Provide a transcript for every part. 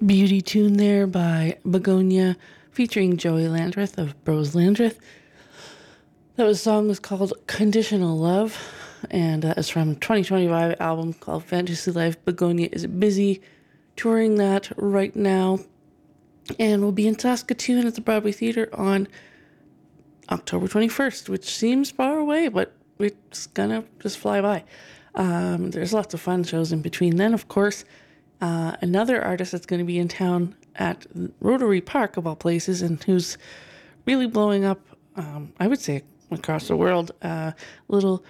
Beauty tune there by Begonia featuring Joey Landreth of Bros Landreth. That song was called Conditional Love, and it's from 2025 album called Fantasy Life. Begonia is busy touring that right now and will be in Saskatoon at the Broadway Theatre on October 21st, which seems far away, but it's gonna just fly by. There's lots of fun shows in between then, of course. Another artist that's going to be in town at Rotary Park, of all places, and who's really blowing up, I would say, across the world. Little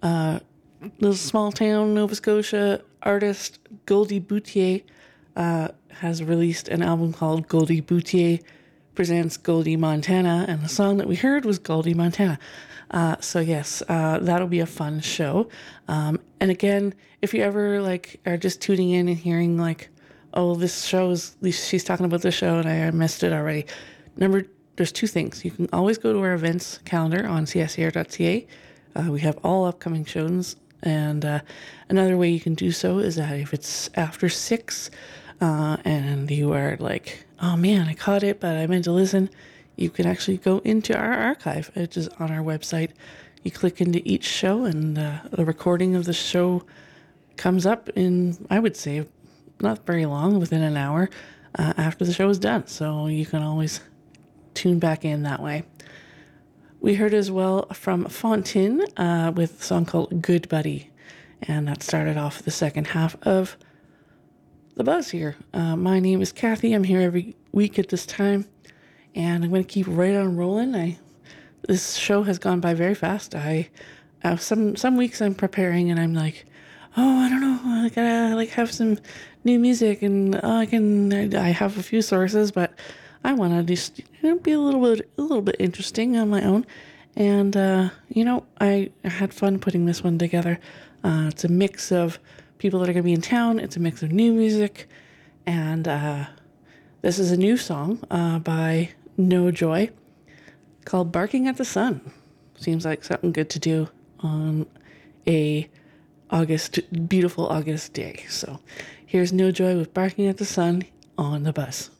small town Nova Scotia artist Goldie Boutier has released an album called Goldie Boutier Presents Goldie Montana, and the song that we heard was Goldie Montana. So yes, that'll be a fun show. And again, if you ever are just tuning in and hearing oh, this show is, she's talking about this show and I missed it already. There's two things. You can always go to our events calendar on csr.ca. We have all upcoming shows, and another way you can do so is that if it's after 6, and you are oh man, I caught it, but I meant to listen, you can actually go into our archive, which is on our website. You click into each show, and the recording of the show comes up in, I would say, not very long, within an hour after the show is done. So you can always tune back in that way. We heard as well from Fontaine with a song called Good Buddy, and that started off the second half of The Buzz here. My name is Kathy. I'm here every week at this time, and I'm going to keep right on rolling. This show has gone by very fast. Some weeks I'm preparing and I'm like, oh, I don't know, I gotta have some new music, and I have a few sources, but I want to just be a little bit interesting on my own. And I had fun putting this one together. It's a mix of people that are going to be in town. It's a mix of new music, and this is a new song by No Joy called Barking at the Sun. Seems like something good to do on a beautiful August day. So here's No Joy with Barking at the Sun on The Buzz.